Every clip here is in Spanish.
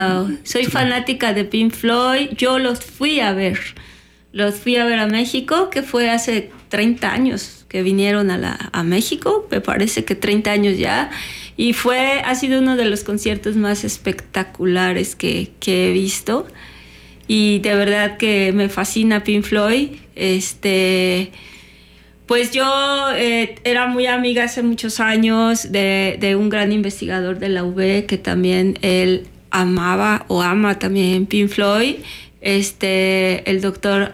Soy fanática de Pink Floyd. Yo los fui a ver. Los fui a ver a México, que fue hace 30 años que vinieron a México. Me parece que 30 años ya. Y ha sido uno de los conciertos más espectaculares que he visto. Y de verdad que me fascina Pink Floyd. Pues yo era muy amiga hace muchos años de un gran investigador de la UB, que también él amaba o ama también Pink Floyd, el doctor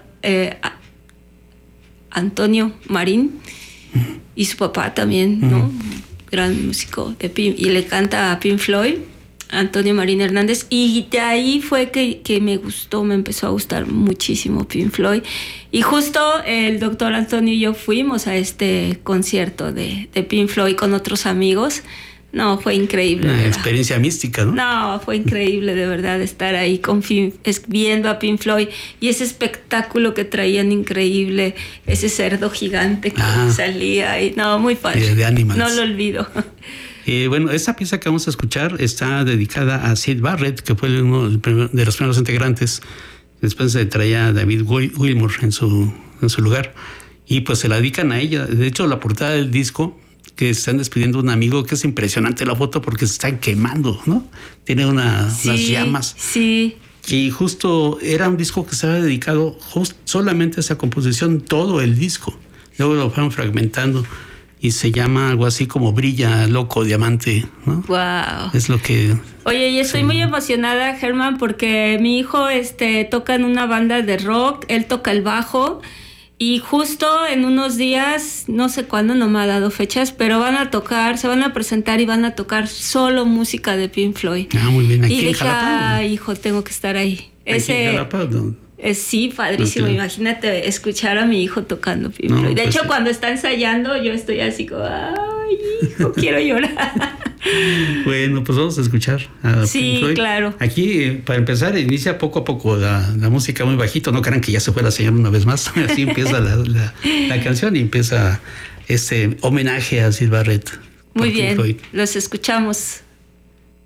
Antonio Marín, y su papá también, ¿no? Gran músico de Pink, y le canta a Pink Floyd, Antonio Marín Hernández, y de ahí fue que me empezó a gustar muchísimo Pink Floyd. Y justo el doctor Antonio y yo fuimos a este concierto de Pink Floyd con otros amigos. No, fue increíble. Una experiencia mística, ¿no? No, fue increíble de verdad estar ahí viendo a Pink Floyd, y ese espectáculo que traían increíble, ese cerdo gigante que salía, y no, muy padre. De Animals. No lo olvido. Bueno, esa pieza que vamos a escuchar está dedicada a Syd Barrett, que fue uno de los primeros integrantes. Después se traía a David Gilmour en su lugar, y pues se la dedican a ella. De hecho, la portada del disco, que están despidiendo a un amigo, que es impresionante la foto porque se están quemando, ¿no? Tiene unas llamas. Sí. Y justo era un disco que estaba dedicado solamente a esa composición, todo el disco. Luego lo fueron fragmentando y se llama algo así como Brilla, Loco, Diamante, ¿no? Wow. Es lo que... Oye, y estoy muy emocionada, Germán, porque mi hijo toca en una banda de rock, él toca el bajo. Y justo en unos días, no sé cuándo, no me ha dado fechas, pero se van a presentar y van a tocar solo música de Pink Floyd. Muy bien. ¿Aquí y en dije, Jalapa? Hijo, tengo que estar ahí. ¿En Jalapa? Sí, padrísimo. Okay. Imagínate escuchar a mi hijo tocando Pink Floyd. De hecho, cuando está ensayando, yo estoy así como, ay, hijo, quiero llorar. Bueno, pues vamos a escuchar a Pink Floyd. Claro. Aquí, para empezar, inicia poco a poco la música muy bajito. No crean que ya se fue la señal una vez más. Así empieza la canción y empieza este homenaje a Syd Barrett. Muy bien, los escuchamos.